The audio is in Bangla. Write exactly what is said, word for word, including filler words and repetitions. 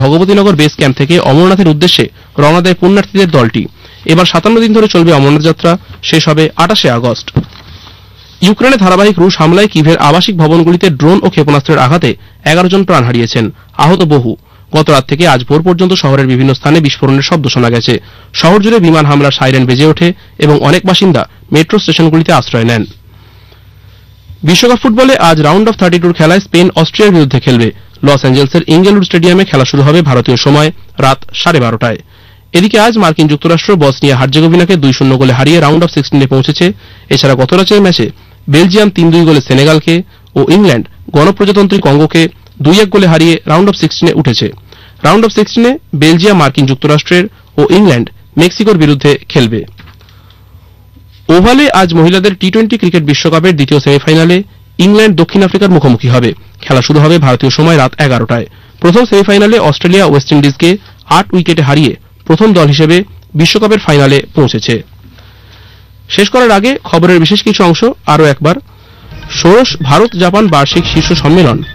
ভগবতীনগর বেস ক্যাম্প থেকে অমরনাথের উদ্দেশ্যে রওনা দেয় পুণ্যার্থীদের দলটি। এবার সাতান্ন দিন ধরে চলবে অমরনাথ যাত্রা, শেষ হবে আটাশে আগস্ট। ইউক্রেনে ধারাবাহিক রুশ হামলায় কিভের আবাসিক ভবনগুলিতে ড্রোন ও ক্ষেপণাস্ত্রের আঘাতে এগারো জন প্রাণ হারিয়েছেন, আহত বহু। গত রাত থেকে আজ ভোর পর্যন্ত শহরের বিভিন্ন স্থানে বিস্ফোরণের শব্দ শোনা গেছে। শহর জুড়ে বিমান হামলার সাইরেন বেজে ওঠে এবং অনেক বাসিন্দা মেট্রো স্টেশনগুলিতে আশ্রয় নেন। বিশ্বকাপ ফুটবলে আজ রাউন্ড অফ থার্টি টুর খেলায় স্পেন অস্ট্রিয়ার বিরুদ্ধে খেলবে। লস অ্যাঞ্জেলসের ইঙ্গেলউড স্টেডিয়ামে খেলা শুরু হবে ভারতীয় সময় রাত সাড়ে বারোটায়। এদিকে আজ মার্কিন যুক্তরাষ্ট্র বসনিয়া হার্জেগোভিনাকে দুই শূন্য গোলে হারিয়ে রাউন্ড অফ সিক্সটিনে পৌঁছেছে। এছাড়া গত রাতের ম্যাচে বেলজিয়াম তিন দুই গোলে সেনেগালকে ও ইংল্যান্ড গণপ্রজাতন্ত্রী কঙ্গোকে দুই এক গোলে হারিয়ে রাউন্ড অফ সিক্সটিনে উঠেছে। রাউন্ড অফ সিক্সটিনে বেলজিয়াম মার্কিন যুক্তরাষ্ট্রের ও ইংল্যান্ড মেক্সিকোর বিরুদ্ধে খেলবে। ওভালে আজ মহিলাদের টি টোয়েন্টি ক্রিকেট বিশ্বকাপের দ্বিতীয় সেমিফাইনালে ইংল্যান্ড দক্ষিণ আফ্রিকার মুখোমুখি হবে। খেলা শুরু হবে ভারতীয় সময় রাত এগারোটায়। প্রথম সেমিফাইনালে অস্ট্রেলিয়া ওয়েস্ট ইন্ডিজকে আট উইকেটে হারিয়ে প্রথম দল হিসেবে বিশ্বকাপের ফাইনালে পৌঁছেছে। শেষ করার আগে খবরের বিশেষ কিছু অংশ আরও একবার। ষোড়শ ভারত জাপান বার্ষিক শীর্ষ সম্মেলন